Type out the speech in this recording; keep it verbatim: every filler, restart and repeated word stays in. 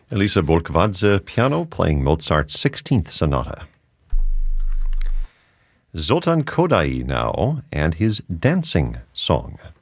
Elisa Bolkvadze piano playing Mozart's sixteenth Sonata. Zoltan Kodaly now and his dancing song.